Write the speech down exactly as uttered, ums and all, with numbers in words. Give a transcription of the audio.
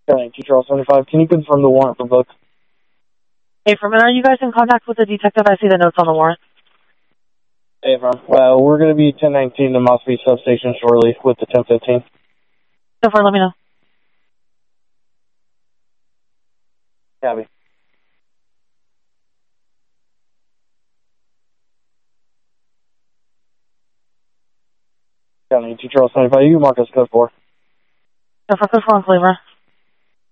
County two Charles seventy-five, can you confirm the warrant for book? Hey, Furman, are you guys in contact with the detective? I see the notes on the warrant. Hey, from. Well, we're going to be ten nineteen to Moss Beach substation shortly with the ten fifteen. So far, let me know. Copy. County two Charles seventy-five, you can mark us code four. So for code four on Cleaver.